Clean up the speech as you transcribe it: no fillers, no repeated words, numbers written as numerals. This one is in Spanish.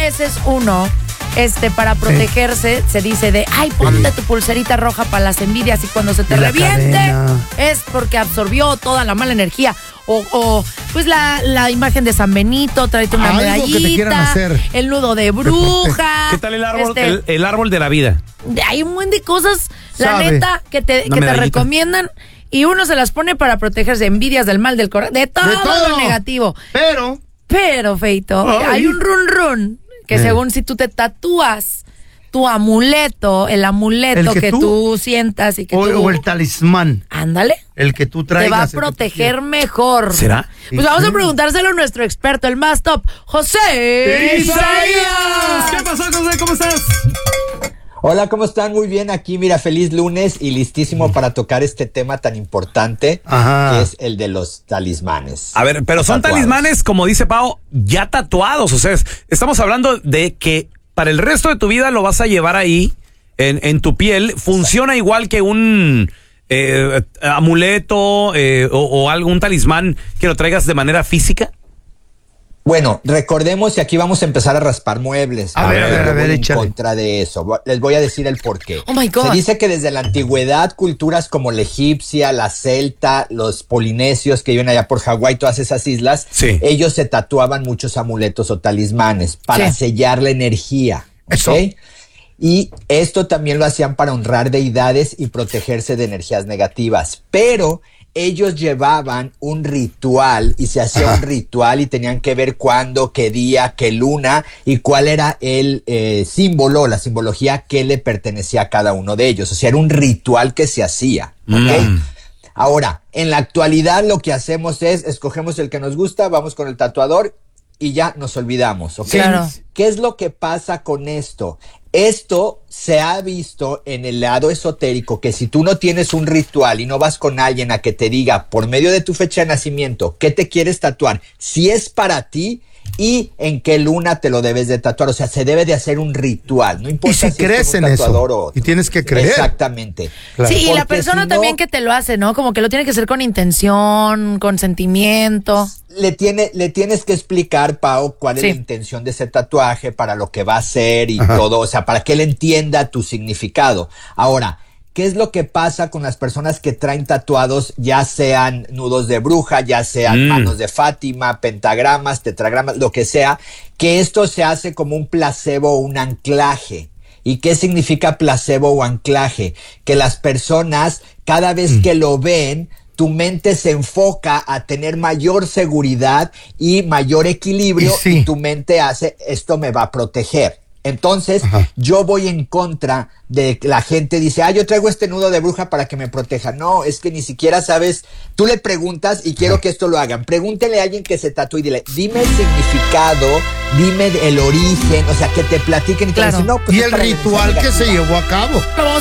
veces uno, para protegerse, se dice ay, ponte tu pulserita roja para las envidias y cuando se te reviente es porque absorbió toda la mala energía. O pues la imagen de San Benito, tráete una medallita, el nudo de bruja. ¿Qué tal el árbol, el árbol de la vida? Hay un buen de cosas, la neta, que te recomiendan. Y uno se las pone para protegerse de envidias, del mal, del corazón, de todo lo negativo. Pero, Feito, hay un run que según si tú te tatúas tu amuleto, el amuleto que tú sientas y que o el talismán. Ándale. El que tú traigas. Te va a proteger mejor. ¿Será? Pues vamos a preguntárselo a nuestro experto, el más top, José Isaías. ¿Qué pasó, José? ¿Cómo estás? Hola, ¿cómo están? Muy bien, aquí mira, feliz lunes y listísimo para tocar este tema tan importante que es el de los talismanes. A ver, pero son talismanes, como dice Pau, ya tatuados, o sea, estamos hablando de que para el resto de tu vida lo vas a llevar ahí, en tu piel, funciona igual que un amuleto o algún talismán que lo traigas de manera física. Bueno, recordemos y aquí vamos a empezar a raspar muebles. A ver, en contra de eso. Les voy a decir el porqué. Oh my God. Se dice que desde la antigüedad, culturas como la egipcia, la celta, los polinesios que viven allá por Hawái, todas esas islas, ellos se tatuaban muchos amuletos o talismanes para sellar la energía. Eso. ¿Okay? Y esto también lo hacían para honrar deidades y protegerse de energías negativas. Pero ellos llevaban un ritual y se hacía un ritual y tenían que ver cuándo, qué día, qué luna y cuál era el símbolo, la simbología que le pertenecía a cada uno de ellos. O sea, era un ritual que se hacía. ¿Okay? Ahora, en la actualidad lo que hacemos es, escogemos el que nos gusta, vamos con el tatuador y ya nos olvidamos. ¿Okay? Claro. ¿Qué es lo que pasa con esto? Esto se ha visto en el lado esotérico, que si tú no tienes un ritual y no vas con alguien a que te diga por medio de tu fecha de nacimiento qué te quieres tatuar, si es para ti y en qué luna te lo debes de tatuar, o sea, se debe de hacer un ritual, no importa y si crees en eso, y tienes que creer. Exactamente. Claro. Sí, y la persona también que te lo hace, ¿no? Como que lo tiene que hacer con intención, con sentimiento. Le tienes que explicar, Pau, cuál es la intención de ese tatuaje, para lo que va a hacer y todo, o sea, para que él entienda tu significado. Ahora, ¿qué es lo que pasa con las personas que traen tatuados, ya sean nudos de bruja, ya sean manos de Fátima, pentagramas, tetragramas, lo que sea, que esto se hace como un placebo o un anclaje? ¿Y qué significa placebo o anclaje? Que las personas, cada vez que lo ven, tu mente se enfoca a tener mayor seguridad y mayor equilibrio y tu mente hace, esto me va a proteger. Entonces, yo voy en contra de que la gente dice, yo traigo este nudo de bruja para que me proteja. No, es que ni siquiera sabes, tú le preguntas y quiero que esto lo hagan. Pregúntele a alguien que se tatúe y dile, dime el significado, dime el origen, o sea, que te platiquen y te dicen, no, pues y el ritual que se llevó a cabo.